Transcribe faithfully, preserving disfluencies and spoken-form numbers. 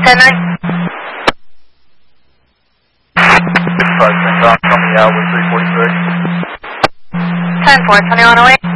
ten nine. Five, ten, Tom, Tommy, uh, one three forty-six. ten four, twenty-one oh eight.